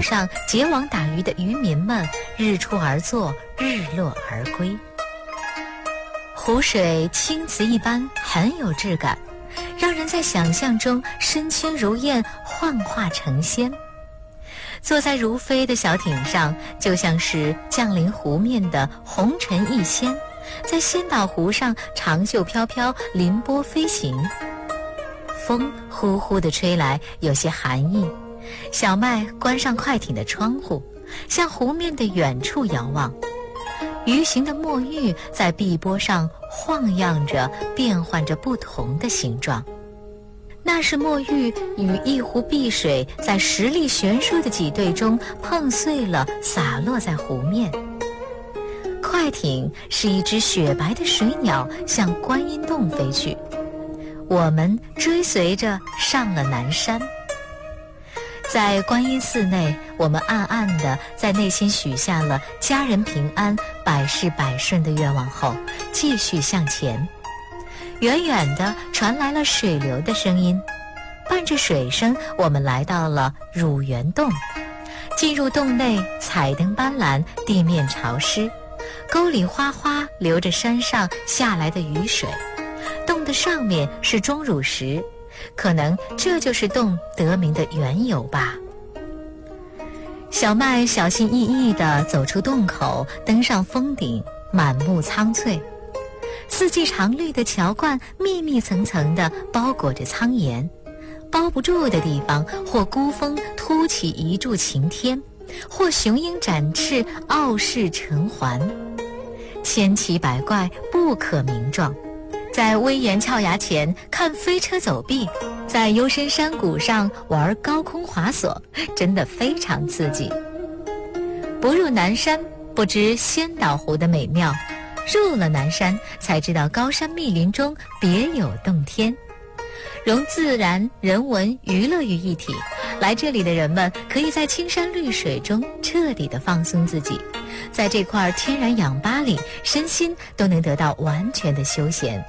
上结网打鱼的渔民们日出而作，日落而归。湖水青瓷一般，很有质感，让人在想象中身轻如燕，幻化成仙。坐在如飞的小艇上，就像是降临湖面的红尘一仙，在仙岛湖上长袖飘飘，凌波飞行。风呼呼地吹来，有些寒意。小麦关上快艇的窗户，向湖面的远处遥望。鱼形的墨玉在碧波上晃漾着，变换着不同的形状。那是墨玉与一湖碧水在实力悬殊的挤兑中碰碎了，洒落在湖面。快艇是一只雪白的水鸟，向观音洞飞去。我们追随着上了南山。在观音寺内，我们暗暗地在内心许下了家人平安、百事百顺的愿望后，继续向前。远远地传来了水流的声音，伴着水声，我们来到了乳源洞。进入洞内，彩灯斑斓，地面潮湿，沟里哗哗流着山上下来的雨水。洞的上面是钟乳石，可能这就是洞得名的缘由吧。小麦小心翼翼地走出洞口，登上峰顶，满目苍翠。四季常绿的桥冠密密层层地包裹着苍岩，包不住的地方，或孤峰凸起一柱擎天，或雄鹰展翅，傲视成环，千奇百怪，不可名状。在威严峭崖前看飞车走壁，在幽深山谷上玩高空滑索，真的非常刺激。不入南山，不知仙岛湖的美妙；入了南山，才知道高山密林中别有洞天。融自然、人文、娱乐于一体，来这里的人们可以在青山绿水中彻底地放松自己，在这块天然氧吧里，身心都能得到完全的休闲。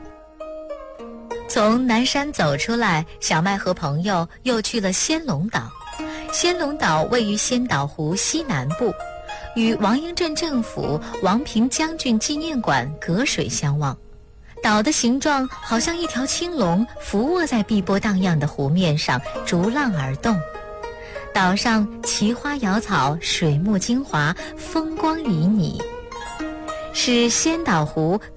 从南山走出来，小麦和朋友又去了仙龙岛。仙龙岛位于仙岛湖西南部，与王英镇政府王平将军纪念馆隔水相望。岛的形状好像一条青龙，伏卧在碧波荡漾的湖面上，逐浪而动。岛上奇花瑶草，水木精华，风光旖旎，是仙岛湖